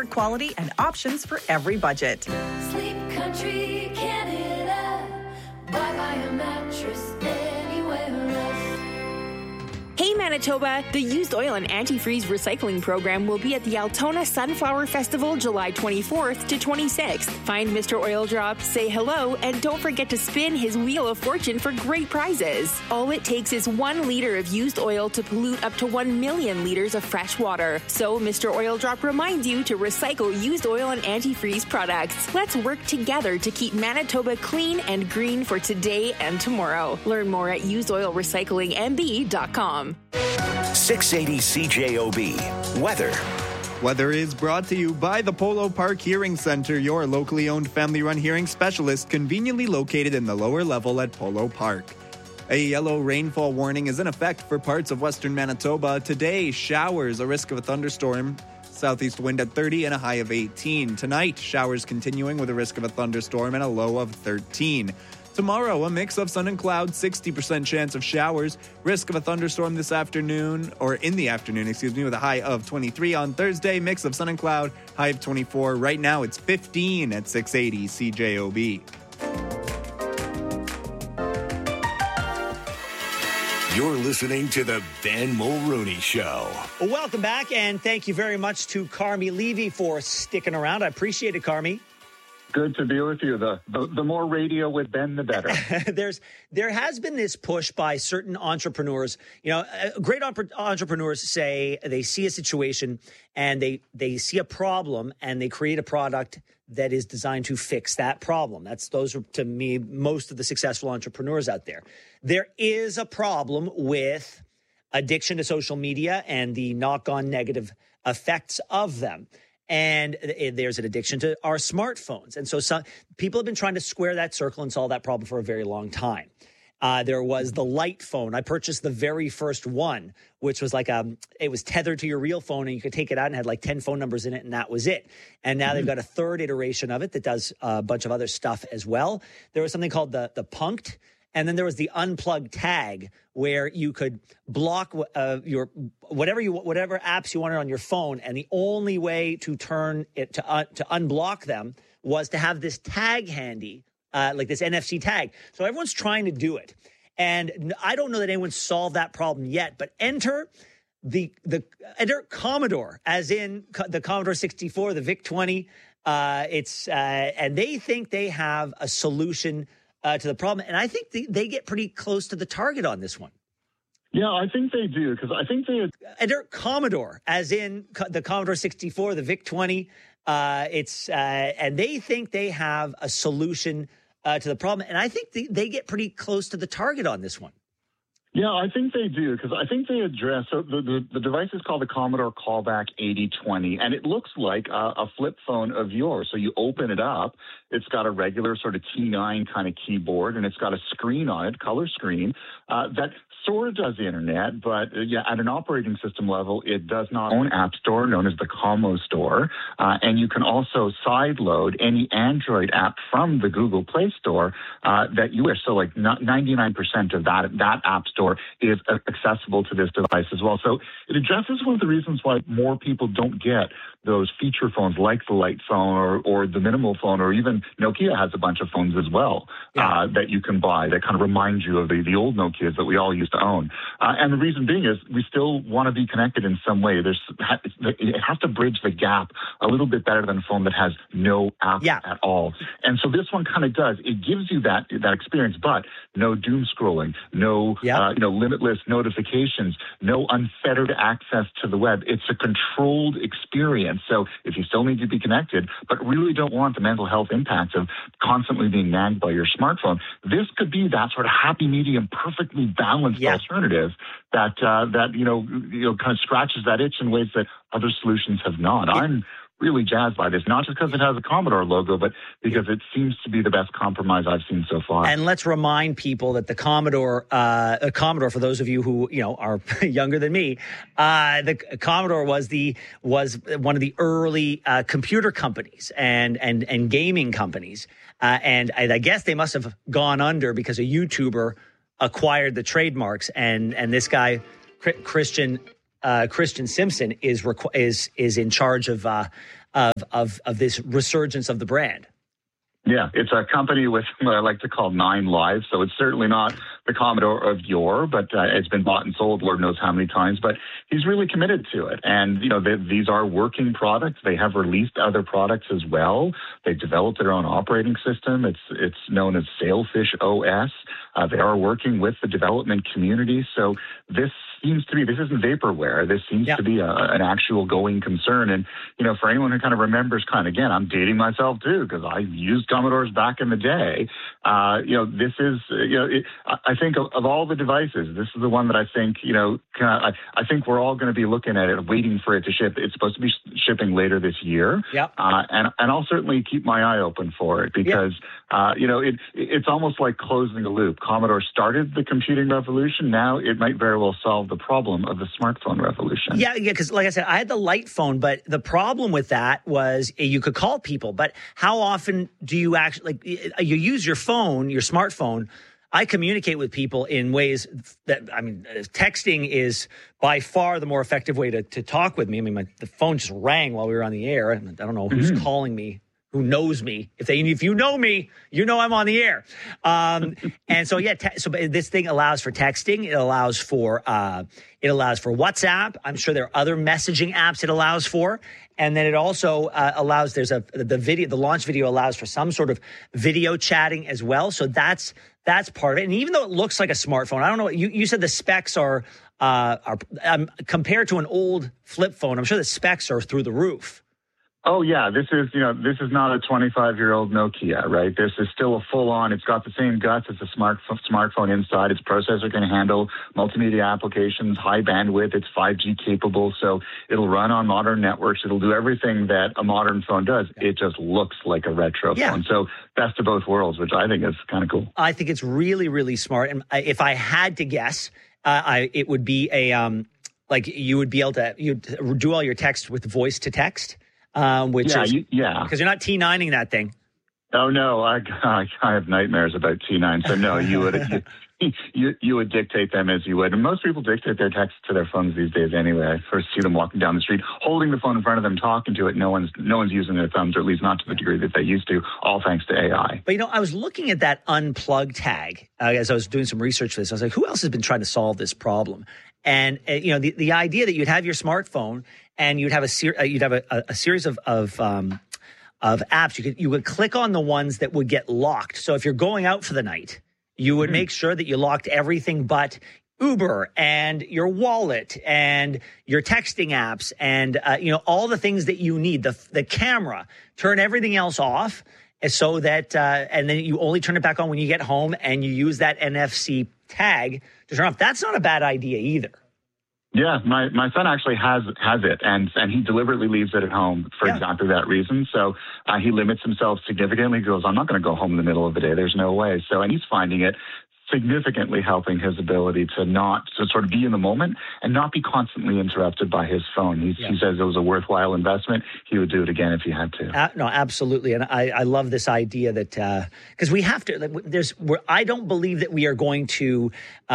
comfort, quality, and options for every budget. Sleep Country, Canada. Buy a mattress anywhere else. Hey Manitoba, the used oil and antifreeze recycling program will be at the Altona Sunflower Festival July 24th to 26th. Find Mr. Oil Drop, say hello, and don't forget to spin his Wheel of Fortune for great prizes. All it takes is 1 liter of used oil to pollute up to 1 million liters of fresh water. So Mr. Oil Drop reminds you to recycle used oil and antifreeze products. Let's work together to keep Manitoba clean and green for today and tomorrow. Learn more at usedoilrecyclingmb.com. 680 CJOB. Weather. Weather is brought to you by the Polo Park Hearing Center, your locally owned family-run hearing specialist, conveniently located in the lower level at Polo Park. A yellow rainfall warning is in effect for parts of western Manitoba. Today, showers, a risk of a thunderstorm. Southeast wind at 30 and a high of 18. Tonight, showers continuing with a risk of a thunderstorm and a low of 13. Tomorrow, a mix of sun and clouds, 60% chance of showers, risk of a thunderstorm this afternoon, or in the afternoon, with a high of 23. On Thursday, mix of sun and cloud, high of 24. Right now, it's 15 at 680 CJOB. You're listening to the Ben Mulrooney Show. Well, welcome back, and thank you very much to Carmi Levy for sticking around. I appreciate it, Carmi. Good to be with you. The more radio with Ben, the better. There has been this push by certain entrepreneurs. Great entrepreneurs say they see a situation and they see a problem and they create a product that is designed to fix that problem. Those are, to me, most of the successful entrepreneurs out there. There is a problem with addiction to social media and the knock-on negative effects of them. And there's an addiction to our smartphones. And so some people have been trying to square that circle and solve that problem for a very long time. There was the Light phone. I purchased the very first one, which was it was tethered to your real phone and you could take it out and had like 10 phone numbers in it and that was it. And now they've got a third iteration of it that does a bunch of other stuff as well. There was something called the Punkt. And then there was the unplug tag where you could block your whatever apps you wanted on your phone. And the only way to turn it to unblock them was to have this tag handy, like this NFC tag. So everyone's trying to do it. And I don't know that anyone's solved that problem yet, but enter Commodore, as in the Commodore 64, the VIC-20. And they think they have a solution to the problem. And I think they get pretty close to the target on this one. Yeah, I think they do, because I think they... Commodore, as in the Commodore 64, the VIC-20. And they think they have a solution to the problem. And I think they get pretty close to the target on this one. Yeah, I think they do, because I think they address... So the device is called the Commodore Callback 8020, and it looks like a flip phone of yours. So you open it up, it's got a regular sort of T9 kind of keyboard, and it's got a screen on it, color screen, that sort of does the internet, but at an operating system level, it does not own App Store, known as the Como Store, and you can also sideload any Android app from the Google Play Store that you wish. So like 99% of that App Store is accessible to this device as well. So it addresses one of the reasons why more people don't get those feature phones like the Light phone or the minimal phone, or even Nokia has a bunch of phones as well that you can buy that kind of remind you of the old Nokias that we all used to own. And the reason being is we still want to be connected in some way. It has to bridge the gap a little bit better than a phone that has no app at all. And so this one kind of does. It gives you that experience, but no doom scrolling, no limitless notifications, no unfettered access to the web. It's a controlled experience. So if you still need to be connected, but really don't want the mental health impacts of constantly being nagged by your smartphone, this could be that sort of happy medium, perfectly balanced alternative that kind of scratches that itch in ways that other solutions have not. I'm really jazzed by this, not just because it has a Commodore logo, but because it seems to be the best compromise I've seen so far. And let's remind people that the Commodore, for those of you who are younger than me, the Commodore was one of the early computer companies and gaming companies, and I guess they must have gone under because a YouTuber acquired the trademarks, and this guy Christian Simpson is in charge of of this resurgence of the brand. Yeah, it's a company with what I like to call 9 lives. So it's certainly not the Commodore of yore, but it's been bought and sold Lord knows how many times. But he's really committed to it. And, these are working products. They have released other products as well. They've developed their own operating system. It's known as Sailfish OS. They are working with the development community. So this isn't vaporware. This seems to be an actual going concern. And, for anyone who kind of remembers again, I'm dating myself too, because I used Commodores back in the day. This is, I think of all the devices, this is the one that I think, I think we're all going to be looking at it, waiting for it to ship. It's supposed to be shipping later this year. Yep. And I'll certainly keep my eye open for it because, it's almost like closing a loop. Commodore started the computing revolution. Now it might very well solve the problem of the smartphone revolution. Yeah, because like I said, I had the light phone, but the problem with that was you could call people, but how often do you actually, you use your phone, your smartphone? I communicate with people in ways that, texting is by far the more effective way to talk with me. The phone just rang while we were on the air. I don't know who's calling me. Who knows me? If you know me, you know I'm on the air. And so but this thing allows for texting. It allows for WhatsApp. I'm sure there are other messaging apps it allows for, and then it also allows. There's the launch video allows for some sort of video chatting as well. So that's part of it. And even though it looks like a smartphone, I don't know. You said the specs are compared to an old flip phone. I'm sure the specs are through the roof. Oh, yeah. This is not a 25-year-old Nokia, right? This is still a full-on. It's got the same guts as a smartphone inside. Its processor can handle multimedia applications, high bandwidth. It's 5G capable, so it'll run on modern networks. It'll do everything that a modern phone does. It just looks like a retro phone. So best of both worlds, which I think is kind of cool. I think it's really, really smart. And if I had to guess, it would be you would be able to you'd do all your text with voice to text. Because you're not T9ing that thing. Oh no, I have nightmares about T9. So no, you would dictate them as you would, and most people dictate their texts to their phones these days anyway. I first see them walking down the street, holding the phone in front of them, talking to it. No one's using their thumbs, or at least not to the degree that they used to. All thanks to AI. But I was looking at that unplug tag as I was doing some research for this. I was like, who else has been trying to solve this problem? And the idea that you'd have your smartphone and you'd have a series of apps. You would click on the ones that would get locked. So if you're going out for the night, you would make sure that you locked everything but Uber and your wallet and your texting apps and all the things that you need. The camera, turn everything else off, so that and then you only turn it back on when you get home, and you use that NFC tag to turn off. That's not a bad idea either. Yeah, my son actually has it, and he deliberately leaves it at home for exactly that reason. So he limits himself significantly. He goes, I'm not going to go home in the middle of the day. There's no way. So, and he's finding it significantly helping his ability to sort of be in the moment and not be constantly interrupted by his phone. He says it was a worthwhile investment. He would do it again if he had to. No, absolutely. And I love this idea that because we have to, I don't believe that we are going to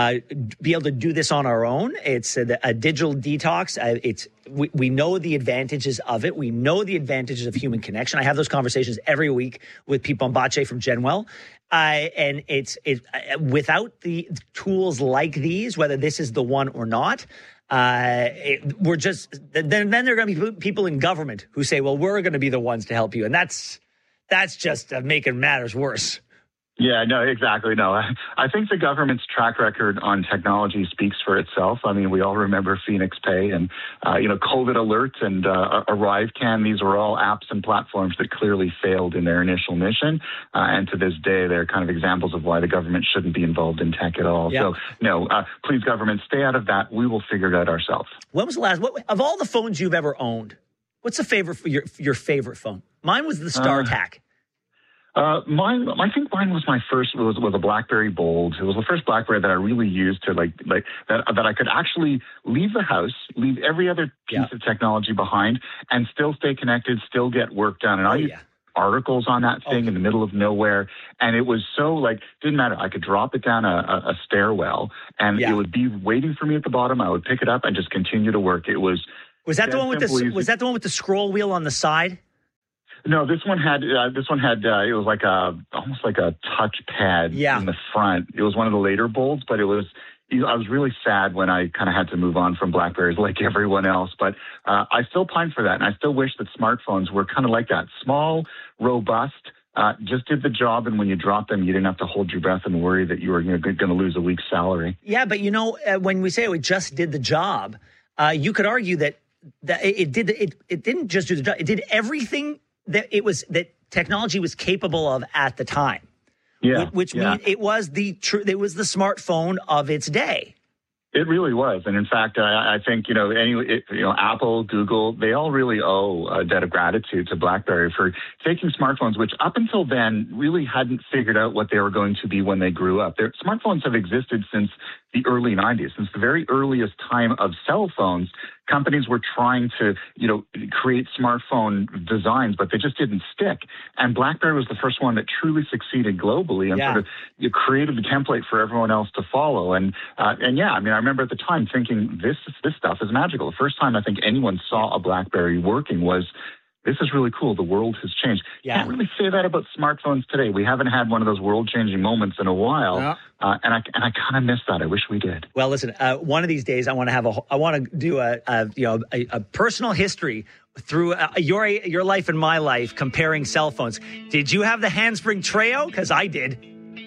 be able to do this on our own. It's a digital detox. We know the advantages of it. We know the advantages of human connection. I have those conversations every week with Pete Bombace from Genwell. And it's without the tools like these, whether this is the one or not, we're just then there are going to be people in government who say, well, we're going to be the ones to help you. And that's just making matters worse. Yeah, no, exactly. No, I think the government's track record on technology speaks for itself. I mean, we all remember Phoenix Pay and, COVID Alert and ArriveCan. These were all apps and platforms that clearly failed in their initial mission. And to this day, they're kind of examples of why the government shouldn't be involved in tech at all. Yeah. So, no, please, government, stay out of that. We will figure it out ourselves. When was the last, of all the phones you've ever owned, what's the favorite, your favorite phone? Mine was the StarTAC. I think mine was my first, was a BlackBerry Bold. It was the first BlackBerry that I really used to that I could actually leave the house, leave every other piece of technology behind, and still stay connected, still get work done. And I used articles on that thing in the middle of nowhere. And it was so didn't matter. I could drop it down a stairwell and it would be waiting for me at the bottom. I would pick it up and just continue to work. It was. Was that the one with the scroll wheel on the side? No, this one had it was like almost like a touch pad in the front. It was one of the later Bolds, but I was really sad when I kind of had to move on from BlackBerrys like everyone else. But I still pine for that, and I still wish that smartphones were kind of like that, small, robust. Just did the job, and when you dropped them, you didn't have to hold your breath and worry that you were going to lose a week's salary. Yeah, but when we say it just did the job, you could argue that it didn't just do the job; it did everything that technology was capable of at the time. Yeah, which means it was the smartphone of its day. It really was, and in fact, I think Apple, Google, they all really owe a debt of gratitude to BlackBerry for taking smartphones, which up until then really hadn't figured out what they were going to be when they grew up. Their smartphones have existed since the early 90s, since the very earliest time of cell phones. Companies were trying to, create smartphone designs, but they just didn't stick. And BlackBerry was the first one that truly succeeded globally and sort of created the template for everyone else to follow. I remember at the time thinking this stuff is magical. The first time I think anyone saw a BlackBerry working was, this is really cool. The world has changed. Can't really say that about smartphones today. We haven't had one of those world-changing moments in a while, and I kind of miss that. I wish we did. Well, listen. One of these days, I want to do a personal history through your life and my life, comparing cell phones. Did you have the Handspring Treo? Because I did.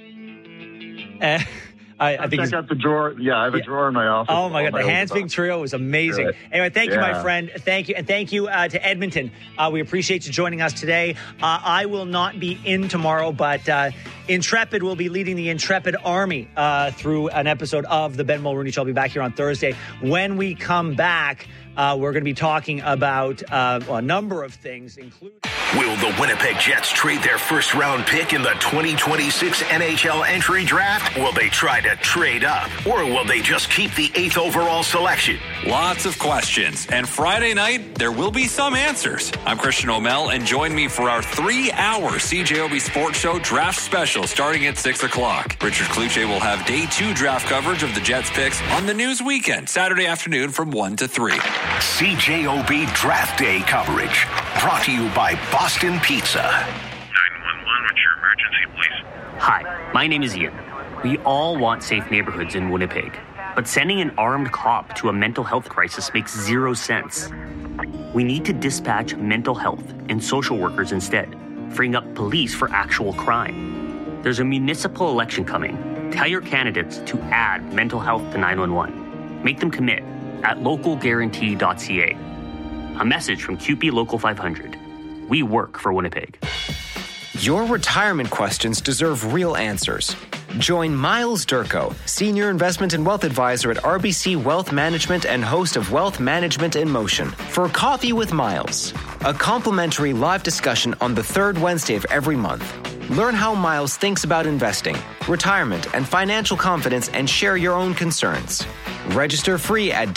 I think check out the drawer. Yeah, I have a drawer in my office. Oh my God, the Handspring Treo was amazing. Good. Anyway, thank you, my friend. Thank you, and thank you to Edmonton. We appreciate you joining us today. I will not be in tomorrow, but Intrepid will be leading the Intrepid Army through an episode of the Ben Mulrooney Show. I'll be back here on Thursday. When we come back, we're going to be talking about a number of things, including... Will the Winnipeg Jets trade their first-round pick in the 2026 NHL entry draft? Will they try to trade up? Or will they just keep the 8th overall selection? Lots of questions. And Friday night, there will be some answers. I'm Christian O'Mell, and join me for our 3-hour CJOB Sports Show draft special starting at 6 o'clock. Richard Kluche will have day 2 draft coverage of the Jets picks on the News Weekend, Saturday afternoon from 1 to 3. CJOB Draft Day coverage brought to you by Boston Pizza. 911, what's your emergency, please? Hi, my name is Ian. We all want safe neighborhoods in Winnipeg, but sending an armed cop to a mental health crisis makes zero sense. We need to dispatch mental health and social workers instead, freeing up police for actual crime. There's a municipal election coming. Tell your candidates to add mental health to 911. Make them commit at localguarantee.ca. A message from QP Local 500. We work for Winnipeg. Your retirement questions deserve real answers. Join Miles Durko, Senior Investment and Wealth Advisor at RBC Wealth Management and host of Wealth Management in Motion, for Coffee with Miles, a complimentary live discussion on the third Wednesday of every month. Learn how Miles thinks about investing, retirement, and financial confidence, and share your own concerns. Register free at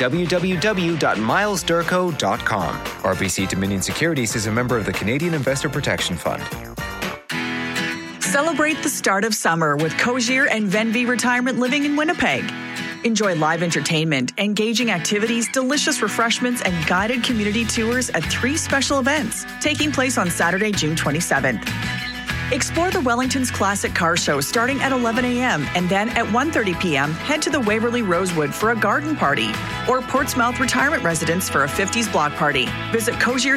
www.milesdurko.com. RBC Dominion Securities is a member of the Canadian Investor Protection Fund. Celebrate the start of summer with Cozier and Venvi Retirement Living in Winnipeg. Enjoy live entertainment, engaging activities, delicious refreshments, and guided community tours at 3 special events taking place on Saturday, June 27th. Explore the Wellington's Classic Car Show starting at 11 a.m. and then at 1:30 p.m. head to the Waverly Rosewood for a garden party or Portsmouth Retirement Residence for a 50s block party. Visit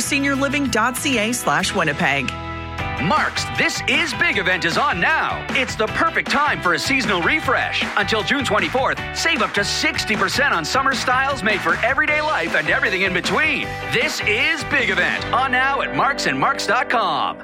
CozierSeniorLiving.ca/Winnipeg. Mark's This Is Big event is on now. It's the perfect time for a seasonal refresh. Until June 24th, save up to 60% on summer styles made for everyday life and everything in between. This Is Big event on now at marksandmarks.com.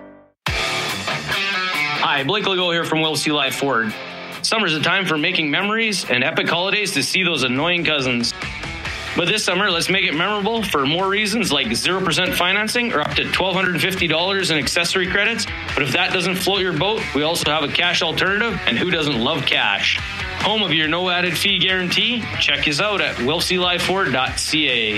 Hi, Blake Legault here from Will C. Life Ford. Summer's a time for making memories and epic holidays to see those annoying cousins. But this summer, let's make it memorable for more reasons like 0% financing or up to $1,250 in accessory credits. But if that doesn't float your boat, we also have a cash alternative, and who doesn't love cash? Home of your no added fee guarantee? Check us out at willclifeford.ca.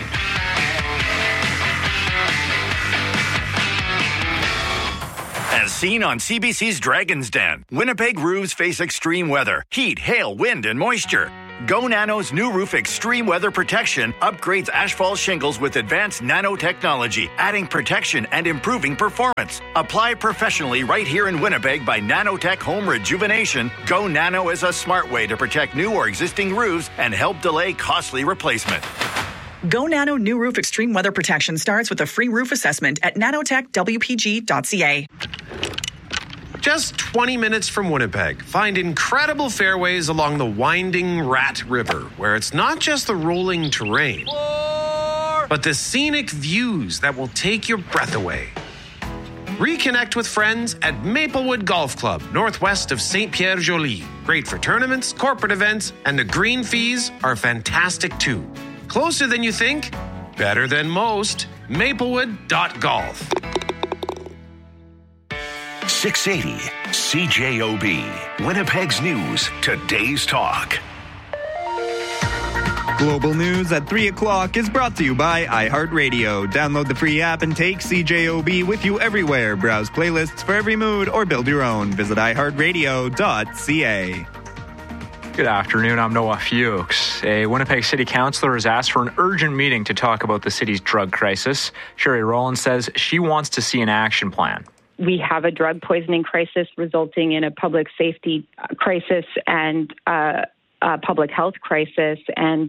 As seen on CBC's Dragon's Den, Winnipeg roofs face extreme weather, heat, hail, wind, and moisture. Go Nano's new roof extreme weather protection upgrades asphalt shingles with advanced nanotechnology, adding protection and improving performance. Applied professionally right here in Winnipeg by Nanotech Home Rejuvenation, Go Nano is a smart way to protect new or existing roofs and help delay costly replacement. Go Nano New Roof Extreme Weather Protection starts with a free roof assessment at nanotechwpg.ca. Just 20 minutes from Winnipeg, find incredible fairways along the winding Rat River, where it's not just the rolling terrain, but the scenic views that will take your breath away. Reconnect with friends at Maplewood Golf Club, northwest of Saint-Pierre-Joli. Great for tournaments, corporate events, and the green fees are fantastic too. Closer than you think, better than most. Maplewood.golf. 680 CJOB, Winnipeg's News, today's talk. Global News at 3 o'clock is brought to you by iHeartRadio. Download the free app and take CJOB with you everywhere. Browse playlists for every mood or build your own. Visit iHeartRadio.ca. Good afternoon, I'm Noah Fuchs. A Winnipeg City Councillor has asked for an urgent meeting to talk about the city's drug crisis. Sherry Rowland says she wants to see an action plan. We have a drug poisoning crisis resulting in a public safety crisis and a public health crisis and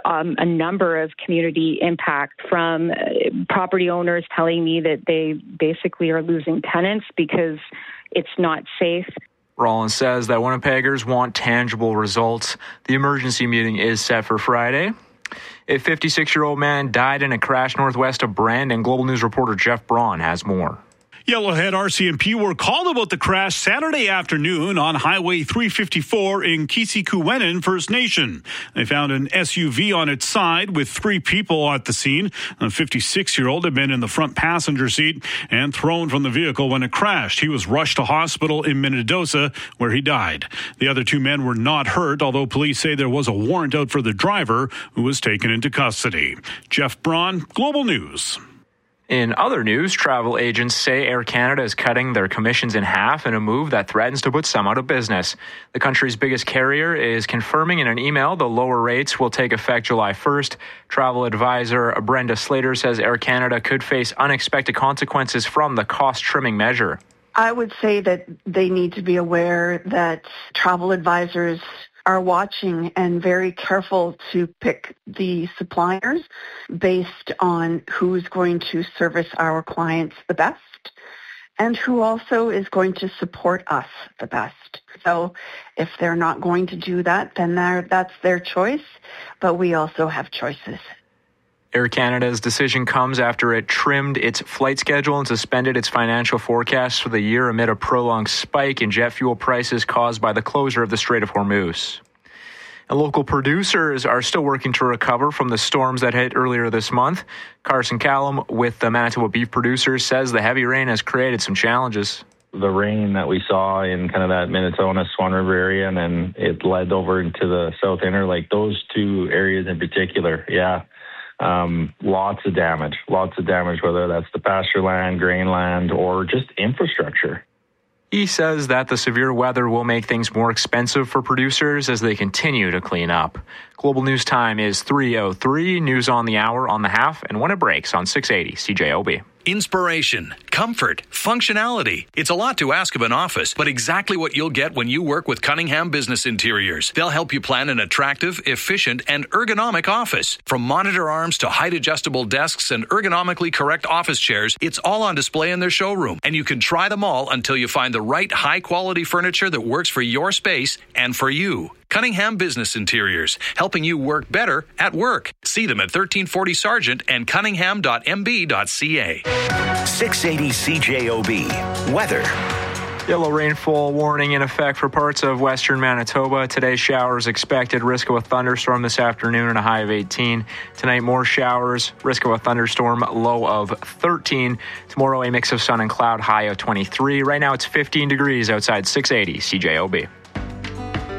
a number of community impact from property owners telling me that they basically are losing tenants because it's not safe. Rollins says that Winnipeggers want tangible results. The emergency meeting is set for Friday. A 56-year-old man died in a crash northwest of Brandon. Global News reporter Jeff Braun has more. Yellowhead RCMP were called about the crash Saturday afternoon on Highway 354 in Kisikuenan First Nation. They found an SUV on its side with 3 people at the scene. A 56-year-old had been in the front passenger seat and thrown from the vehicle when it crashed. He was rushed to hospital in Minnedosa, where he died. The other 2 men were not hurt, although police say there was a warrant out for the driver, who was taken into custody. Jeff Braun, Global News. In other news, travel agents say Air Canada is cutting their commissions in half in a move that threatens to put some out of business. The country's biggest carrier is confirming in an email the lower rates will take effect July 1st. Travel advisor Brenda Slater says Air Canada could face unexpected consequences from the cost-trimming measure. I would say that they need to be aware that travel advisors are watching and very careful to pick the suppliers based on who's going to service our clients the best and who also is going to support us the best. So if they're not going to do that, then that's their choice, but we also have choices. Air Canada's decision comes after it trimmed its flight schedule and suspended its financial forecasts for the year amid a prolonged spike in jet fuel prices caused by the closure of the Strait of Hormuz. And local producers are still working to recover from the storms that hit earlier this month. Carson Callum with the Manitoba Beef Producers says the heavy rain has created some challenges. The rain that we saw in kind of that Minnesota Swan River area, and then it led over into the South Inner, like those 2 areas in particular, yeah. Lots of damage, whether that's the pasture land, grain land, or just infrastructure. He says that the severe weather will make things more expensive for producers as they continue to clean up. Global News Time is 3:03. News on the hour, on the half, and when it breaks on 680 CJOB. Inspiration, comfort, functionality. It's a lot to ask of an office, but exactly what you'll get when you work with Cunningham Business Interiors. They'll help you plan an attractive, efficient, and ergonomic office. From monitor arms to height-adjustable desks and ergonomically correct office chairs, it's all on display in their showroom, and you can try them all until you find the right high-quality furniture that works for your space and for you. Cunningham Business Interiors, helping you work better at work. See them at 1340 Sargent and cunningham.mb.ca. 680 CJOB. Weather. Yellow rainfall warning in effect for parts of western Manitoba. Today, showers expected. Risk of a thunderstorm this afternoon and a high of 18. Tonight, more showers. Risk of a thunderstorm, low of 13. Tomorrow, a mix of sun and cloud, high of 23. Right now, it's 15 degrees outside 680 CJOB.